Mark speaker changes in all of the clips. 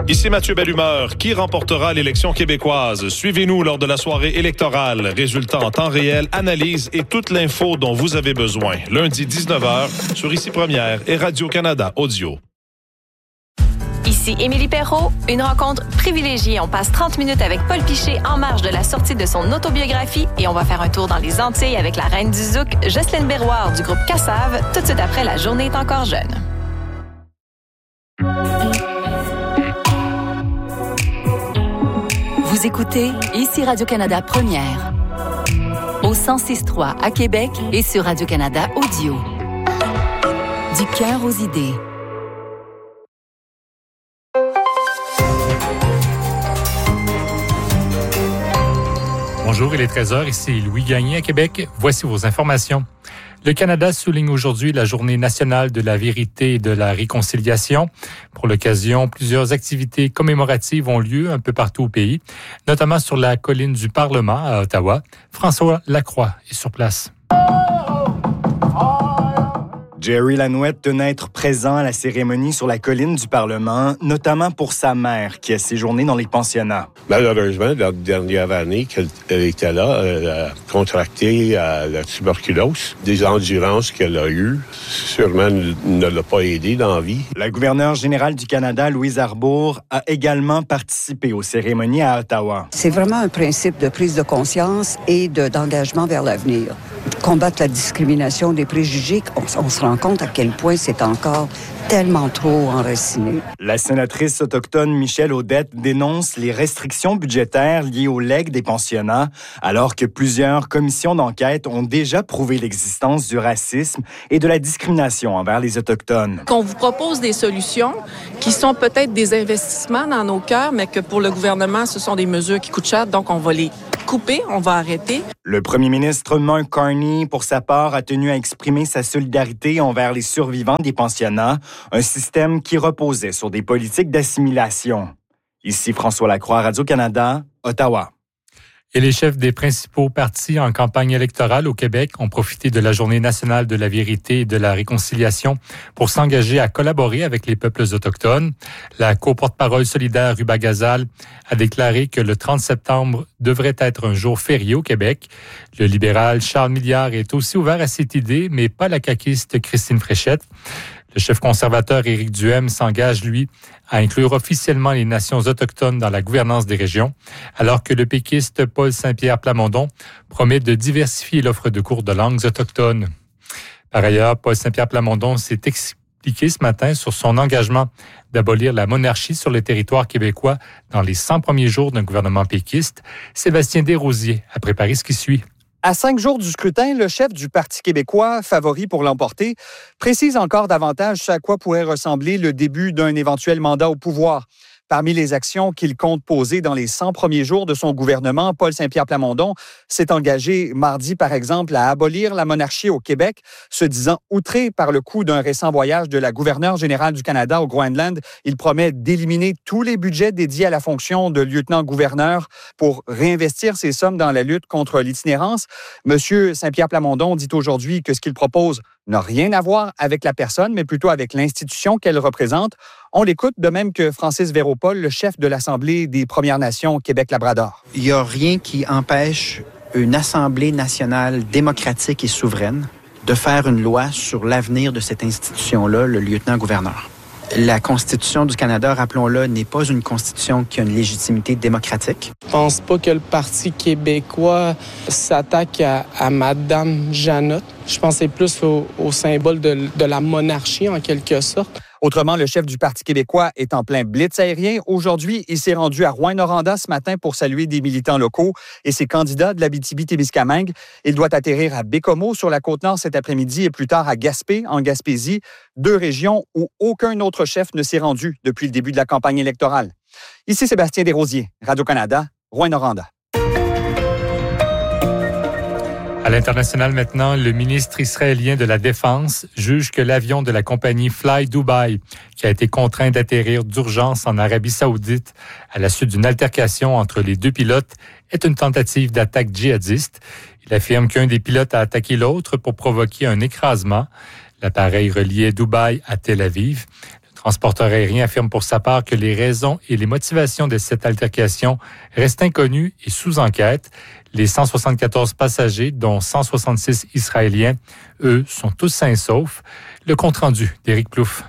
Speaker 1: Ici Mathieu Bellumeur. Qui remportera l'élection québécoise? Suivez-nous lors de la soirée électorale. Résultats en temps réel, analyse et toute l'info dont vous avez besoin. Lundi 19h sur Ici Première et Radio-Canada Audio.
Speaker 2: Ici Émilie Perrault. Une rencontre privilégiée. On passe 30 minutes avec Paul Piché en marge de la sortie de son autobiographie et on va faire un tour dans les Antilles avec la reine du zouk, Jocelyne Berroir du groupe Cassave, tout de suite après La journée est encore jeune.
Speaker 3: Vous écoutez Ici Radio-Canada Première. Au 106.3 à Québec et sur Radio-Canada Audio. Du cœur aux idées.
Speaker 4: Bonjour, il est 13h, ici Louis Gagné à Québec. Voici vos informations. Le Canada souligne aujourd'hui la Journée nationale de la vérité et de la réconciliation. Pour l'occasion, plusieurs activités commémoratives ont lieu un peu partout au pays, notamment sur la colline du Parlement à Ottawa. François Lacroix est sur place.
Speaker 5: Jerry Lanouette tenait à être présent à la cérémonie sur la colline du Parlement, notamment pour sa mère qui a séjourné dans les pensionnats.
Speaker 6: Malheureusement, la dernière année qu'elle était là, elle a contracté la tuberculose. Des endurances qu'elle a eues, sûrement ne l'a pas aidée dans la vie.
Speaker 5: La gouverneure générale du Canada, Louise Arbour, a également participé aux cérémonies à Ottawa.
Speaker 7: C'est vraiment un principe de prise de conscience et d'engagement vers l'avenir. Combattre la discrimination des préjugés, on se rend compte à quel point c'est encore tellement trop enraciné.
Speaker 5: La sénatrice autochtone Michèle Audette dénonce les restrictions budgétaires liées au legs des pensionnats, alors que plusieurs commissions d'enquête ont déjà prouvé l'existence du racisme et de la discrimination envers les Autochtones.
Speaker 8: Qu'on vous propose des solutions qui sont peut-être des investissements dans nos cœurs, mais que pour le gouvernement, ce sont des mesures qui coûtent cher, donc on va les couper, on va arrêter.
Speaker 5: Le premier ministre Mark Carney, pour sa part, a tenu à exprimer sa solidarité envers les survivants des pensionnats, un système qui reposait sur des politiques d'assimilation. Ici François Lacroix, Radio-Canada, Ottawa.
Speaker 4: Et les chefs des principaux partis en campagne électorale au Québec ont profité de la Journée nationale de la vérité et de la réconciliation pour s'engager à collaborer avec les peuples autochtones. La co-porte-parole solidaire Ruba Gazal a déclaré que le 30 septembre devrait être un jour férié au Québec. Le libéral Charles Milliard est aussi ouvert à cette idée, mais pas la caquiste Christine Fréchette. Le chef conservateur Éric Duhem s'engage, lui, à inclure officiellement les nations autochtones dans la gouvernance des régions, alors que le péquiste Paul Saint-Pierre Plamondon promet de diversifier l'offre de cours de langues autochtones. Par ailleurs, Paul Saint-Pierre Plamondon s'est expliqué ce matin sur son engagement d'abolir la monarchie sur le territoire québécois dans les 100 premiers jours d'un gouvernement péquiste. Sébastien Desrosiers a préparé ce qui suit.
Speaker 9: À 5 jours du scrutin, le chef du Parti québécois, favori pour l'emporter, précise encore davantage à quoi pourrait ressembler le début d'un éventuel mandat au pouvoir. Parmi les actions qu'il compte poser dans les 100 premiers jours de son gouvernement, Paul Saint-Pierre Plamondon s'est engagé mardi, par exemple, à abolir la monarchie au Québec, se disant outré par le coup d'un récent voyage de la gouverneure générale du Canada au Groenland. Il promet d'éliminer tous les budgets dédiés à la fonction de lieutenant-gouverneur pour réinvestir ces sommes dans la lutte contre l'itinérance. Monsieur Saint-Pierre Plamondon dit aujourd'hui que ce qu'il propose n'a rien à voir avec la personne, mais plutôt avec l'institution qu'elle représente. On l'écoute, de même que Francis Véropol, le chef de l'Assemblée des Premières Nations Québec-Labrador.
Speaker 10: Il n'y a rien qui empêche une Assemblée nationale démocratique et souveraine de faire une loi sur l'avenir de cette institution-là, le lieutenant-gouverneur. La Constitution du Canada, rappelons-le, n'est pas une constitution qui a une légitimité démocratique.
Speaker 11: Je pense pas que le Parti québécois s'attaque à Madame Janotte. Je pense que c'est plus au symbole de la monarchie, en quelque sorte.
Speaker 9: Autrement, le chef du Parti québécois est en plein blitz aérien. Aujourd'hui, il s'est rendu à Rouyn-Noranda ce matin pour saluer des militants locaux et ses candidats de l'Abitibi-Témiscamingue. Il doit atterrir à Bécomo sur la Côte-Nord cet après-midi et plus tard à Gaspé, en Gaspésie, 2 régions où aucun autre chef ne s'est rendu depuis le début de la campagne électorale. Ici Sébastien Desrosiers, Radio-Canada, Rouyn-Noranda.
Speaker 4: À l'international maintenant, le ministre israélien de la Défense juge que l'avion de la compagnie Fly Dubai, qui a été contraint d'atterrir d'urgence en Arabie Saoudite à la suite d'une altercation entre les 2 pilotes, est une tentative d'attaque djihadiste. Il affirme qu'un des pilotes a attaqué l'autre pour provoquer un écrasement. L'appareil reliait Dubaï à Tel Aviv. Le Transporteur aérien affirme pour sa part que les raisons et les motivations de cette altercation restent inconnues et sous enquête. Les 174 passagers, dont 166 Israéliens, eux, sont tous sains et saufs. Le compte-rendu d'Éric Plouffe.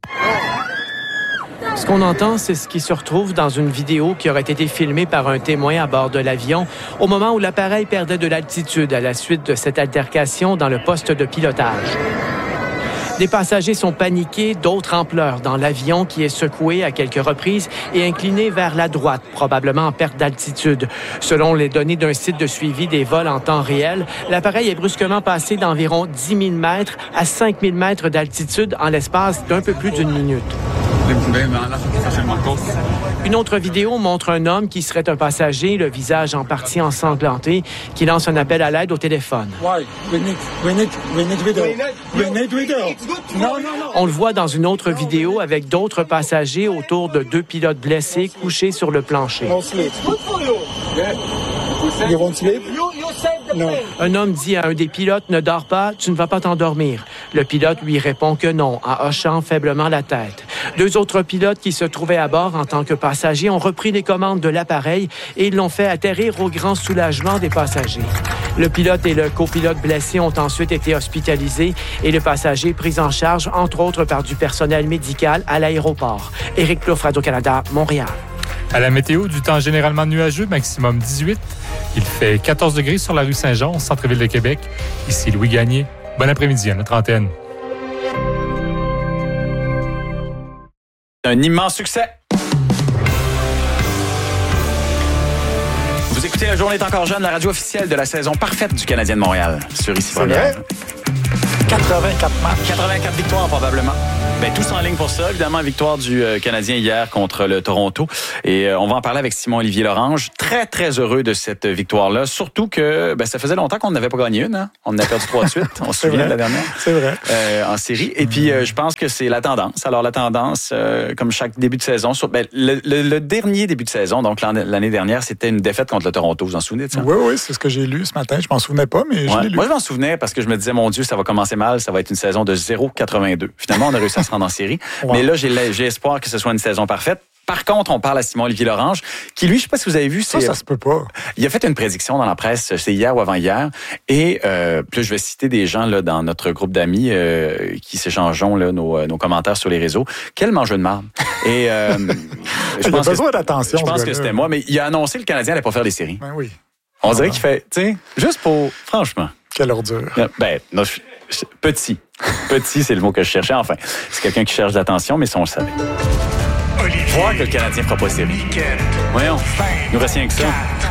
Speaker 12: Ce qu'on entend, c'est ce qui se retrouve dans une vidéo qui aurait été filmée par un témoin à bord de l'avion au moment où l'appareil perdait de l'altitude à la suite de cette altercation dans le poste de pilotage. Des passagers sont paniqués, d'autres en pleurs dans l'avion qui est secoué à quelques reprises et incliné vers la droite, probablement en perte d'altitude. Selon les données d'un site de suivi des vols en temps réel, l'appareil est brusquement passé d'environ 10 000 mètres à 5 000 mètres d'altitude en l'espace d'un peu plus d'une minute. Une autre vidéo montre un homme qui serait un passager, le visage en partie ensanglanté, qui lance un appel à l'aide au téléphone. On le voit dans une autre vidéo avec d'autres passagers autour de 2 pilotes blessés couchés sur le plancher. Un homme dit à un des pilotes « Ne dors pas, tu ne vas pas t'endormir ». Le pilote lui répond que non, en hochant faiblement la tête. 2 autres pilotes qui se trouvaient à bord en tant que passagers ont repris les commandes de l'appareil et ils l'ont fait atterrir au grand soulagement des passagers. Le pilote et le copilote blessés ont ensuite été hospitalisés et le passager pris en charge, entre autres par du personnel médical à l'aéroport. Éric Plouffe, Radio-Canada, Montréal.
Speaker 4: À la météo, du temps généralement nuageux, maximum 18. Il fait 14 degrés sur la rue Saint-Jean, au centre-ville de Québec. Ici Louis Gagné. Bon après-midi à notre antenne.
Speaker 13: Un immense succès. Vous écoutez La Journée est encore jeune, la radio officielle de la saison parfaite du Canadien de Montréal. Sur Ici Première. 84 victoires probablement. Ben, tous en ligne pour ça. Évidemment, victoire du Canadien hier contre le Toronto. Et on va en parler avec Simon-Olivier Lorange. Très, très heureux de cette victoire-là. Surtout que ça faisait longtemps qu'on n'avait pas gagné une. Hein? On en a perdu 3 de suite. On se souvient de la dernière.
Speaker 9: C'est vrai.
Speaker 13: En série. Et puis, je pense que c'est la tendance. Alors, la tendance, comme chaque début de saison, le dernier début de saison, donc l'année dernière, c'était une défaite contre le Toronto. Vous vous en souvenez de ça?
Speaker 14: Oui, c'est ce que j'ai lu ce matin. Je m'en souvenais pas, mais je l'ai lu.
Speaker 13: Moi, je m'en souvenais parce que je me disais, mon Dieu, ça va commencer mal. Ça va être une saison de 0-82. Finalement, on a réussi à se rendre en série. Wow. Mais là, j'ai espoir que ce soit une saison parfaite. Par contre, on parle à Simon-Olivier Lorange, qui lui, je ne sais pas si vous avez vu...
Speaker 14: Ça se peut pas.
Speaker 13: Il a fait une prédiction dans la presse, c'est hier ou avant-hier, et puis je vais citer des gens là, dans notre groupe d'amis qui s'échangeons là, nos commentaires sur les réseaux. Quel mangeur de marde! Et
Speaker 14: il a besoin d'attention.
Speaker 13: Je pense que c'était moi, mais il a annoncé que le Canadien n'allait pas faire les séries.
Speaker 14: Ben oui.
Speaker 13: On dirait qu'il fait, tu sais, juste pour... Franchement.
Speaker 14: Quelle ordure.
Speaker 13: Petit, c'est le mot que je cherchais. Enfin, c'est quelqu'un qui cherche l'attention, mais ça, on le savait. Voir que le Canadien ne fera pas série. Voyons, il nous reste rien que ça.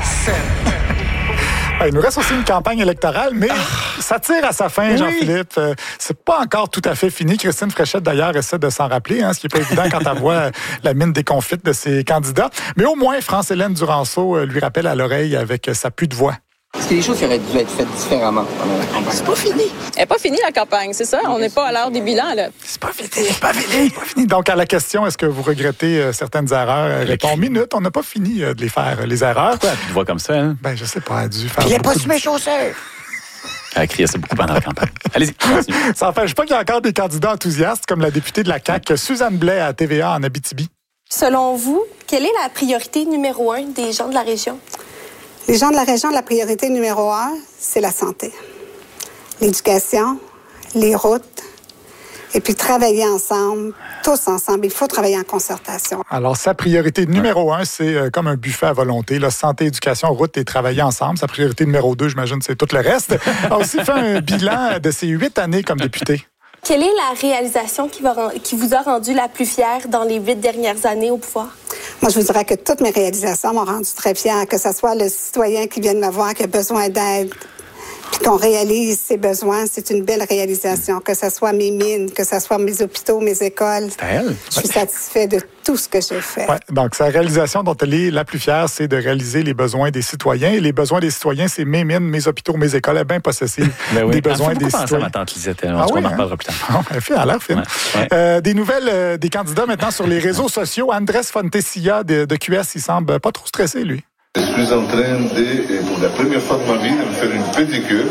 Speaker 14: 4, 7. Il nous reste aussi une campagne électorale, mais ça tire à sa fin, Jean-Philippe. C'est pas encore tout à fait fini. Christine Fréchette, d'ailleurs, essaie de s'en rappeler, ce qui n'est pas évident quand elle voit la mine déconfite de ses candidats. Mais au moins, France-Hélène Duranceau lui rappelle à l'oreille avec sa pue de voix.
Speaker 15: Est-ce qu'il y a des choses qui auraient dû être faites différemment pendant la campagne?
Speaker 16: C'est pas fini. Elle n'est pas finie, la campagne, c'est ça? On n'est pas à l'heure des bilans, là.
Speaker 14: C'est pas fini. Donc, à la question, est-ce que vous regrettez certaines erreurs? Elle répond, minute, on n'a pas fini de les faire, les erreurs.
Speaker 13: Pourquoi tu te vois comme ça, hein?
Speaker 14: Ben, je sais pas, elle a dû faire...
Speaker 15: Il n'est pas sur mes chaussures!
Speaker 13: Elle a crié ça beaucoup pendant la campagne. Allez-y, continue.
Speaker 14: Ça n'empêche pas qu'il y a encore des candidats enthousiastes, comme la députée de la CAQ, Suzanne Blais, à TVA en Abitibi.
Speaker 17: Selon vous, quelle est la priorité numéro 1 des gens de la région?
Speaker 18: Les gens de la région, la priorité numéro 1, c'est la santé. L'éducation, les routes, et puis travailler ensemble, tous ensemble. Il faut travailler en concertation.
Speaker 14: Alors, sa priorité numéro 1, c'est comme un buffet à volonté. Là, santé, éducation, route et travailler ensemble. Sa priorité numéro 2, j'imagine, c'est tout le reste. Elle a aussi fait un bilan de ses 8 années comme députée.
Speaker 17: Quelle est la réalisation qui vous a rendu la plus fière dans les 8 dernières années au pouvoir?
Speaker 18: Moi, je vous dirais que toutes mes réalisations m'ont rendu très fière, que ce soit le citoyen qui vient de me voir, qui a besoin d'aide, puis qu'on réalise ses besoins, c'est une belle réalisation. Que ce soit mes mines, que ce soit mes hôpitaux, mes écoles.
Speaker 14: C'est elle.
Speaker 18: Je suis satisfaite de tout ce que j'ai fait.
Speaker 14: Ouais, donc, sa réalisation dont elle est la plus fière, c'est de réaliser les besoins des citoyens. Et les besoins des citoyens, c'est mes mines, mes hôpitaux, mes écoles. Elle est bien possessive des besoins des citoyens.
Speaker 13: Ma tante Lisette, on en reparlera plus tard.
Speaker 14: Elle a l'air fine. Ouais. Des nouvelles des candidats maintenant sur les réseaux sociaux. Andrés Fontecilla de QS, il semble pas trop stressé, lui.
Speaker 19: Je suis en train de, pour la première fois de ma vie, de me faire une pédicure.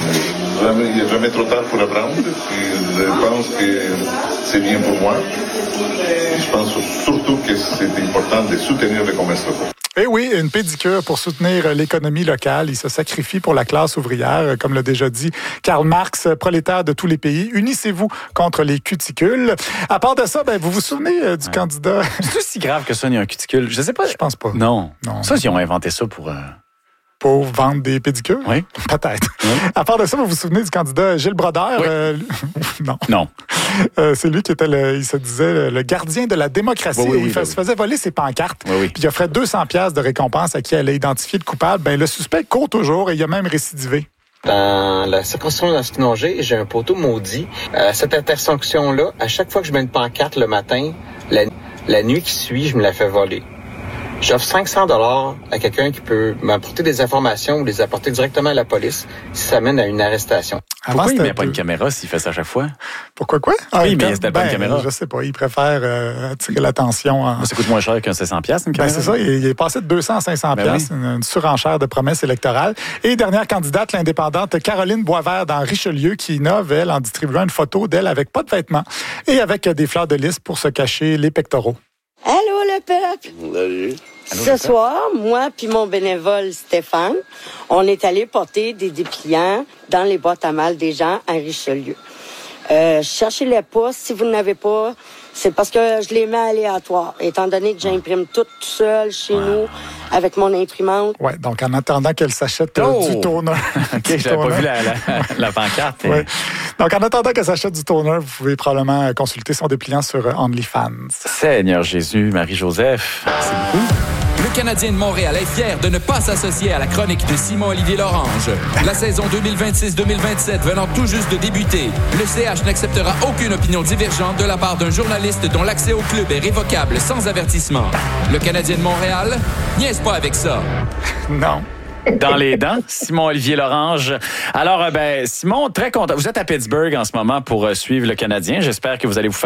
Speaker 19: Il n'est jamais trop tard pour apprendre. Je pense que c'est bien pour moi. Je pense surtout que c'est important de soutenir le commerce local.
Speaker 14: Eh oui, une pédicure pour soutenir l'économie locale. Il se sacrifie pour la classe ouvrière, comme l'a déjà dit Karl Marx, prolétaire de tous les pays. Unissez-vous contre les cuticules. À part de ça, vous vous souvenez du candidat...
Speaker 13: C'est aussi grave que ça, il y a un cuticule. Je sais pas.
Speaker 14: Je pense pas.
Speaker 13: Non. Ça, ils ont inventé ça pour...
Speaker 14: Pour vendre des pédicures?
Speaker 13: Oui.
Speaker 14: Peut-être.
Speaker 13: Oui.
Speaker 14: À part de ça, vous vous souvenez du candidat Gilles Brodeur?
Speaker 13: Oui.
Speaker 14: Non. C'est lui qui était, il se disait, le gardien de la démocratie. Il se faisait voler ses pancartes. Puis il offrait 200$ de récompense à qui allait identifier le coupable. Le suspect court toujours et il a même récidivé.
Speaker 20: Dans la circonscription d'Askinongé, j'ai un poteau maudit. À cette intersection-là, à chaque fois que je mets une pancarte le matin, la nuit qui suit, je me la fais voler. J'offre 500$ à quelqu'un qui peut m'apporter des informations ou les apporter directement à la police si ça mène à une arrestation.
Speaker 13: Pourquoi il ne met pas une caméra s'il fait ça à chaque fois?
Speaker 14: Pourquoi quoi?
Speaker 13: Oui, mais c'était pas une caméra.
Speaker 14: Je sais pas. Il préfère attirer l'attention.
Speaker 13: Ça coûte moins cher qu'un 700$ une caméra.
Speaker 14: C'est ça. Il est passé de 200 à 500$. Une surenchère de promesses électorales. Et dernière candidate, l'indépendante Caroline Boisvert dans Richelieu qui innove, elle, en distribuant une photo d'elle avec pas de vêtements et avec des fleurs de lys pour se cacher les pectoraux.
Speaker 21: Allô, le peuple!
Speaker 19: Salut.
Speaker 21: Ce soir, moi puis mon bénévole Stéphane, on est allé porter des dépliants dans les boîtes à mal des gens à Richelieu. Cherchez-les pas. Si vous n'avez pas, c'est parce que je les mets aléatoires. Étant donné que j'imprime tout seul chez nous avec mon imprimante.
Speaker 14: Oui, donc en attendant qu'elle s'achète du toner.
Speaker 13: OK, j'avais pas vu la pancarte.
Speaker 14: Oui. Donc en attendant qu'elle s'achète du toner, vous pouvez probablement consulter son dépliant sur OnlyFans.
Speaker 13: Seigneur Jésus, Marie-Joseph, c'est beaucoup.
Speaker 22: Le Canadien de Montréal est fier de ne pas s'associer à la chronique de Simon-Olivier Lorange. La saison 2026-2027 venant tout juste de débuter, le CH n'acceptera aucune opinion divergente de la part d'un journaliste dont l'accès au club est révocable sans avertissement. Le Canadien de Montréal niaise pas avec ça.
Speaker 14: Non.
Speaker 13: Dans les dents, Simon-Olivier Lorange. Alors, Simon, très content. Vous êtes à Pittsburgh en ce moment pour suivre le Canadien. J'espère que vous allez vous faire